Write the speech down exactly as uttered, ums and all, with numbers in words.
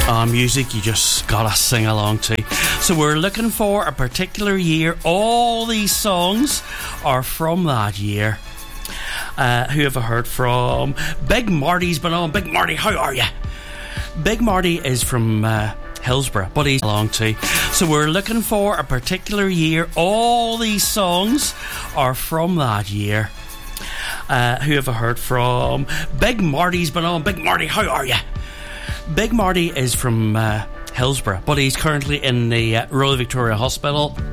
uh, music you just gotta sing along to. So we're looking for a particular year. All these songs are from that year. Uh, who have I heard from? Big Marty's been on. Big Marty, how are you? Big Marty is from uh, Hillsborough, but he's along to. So we're looking for a particular year. All these songs are from that year. Uh, who have I heard from? Big Marty's been on. Big Marty, how are you? Big Marty is from uh, Hillsborough, but he's currently in the uh, Royal Victoria Hospital.